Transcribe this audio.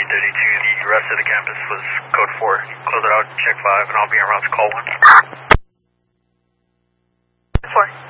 1832. The rest of the campus was code 4. Close it out, check 5, and I'll be en route to call 1. 4.